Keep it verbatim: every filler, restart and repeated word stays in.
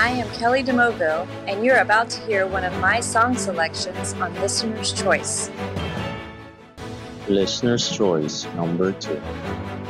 I am Kelly DeMoville, and you're about to hear one of my song selections on Listener's Choice. Listener's Choice number two.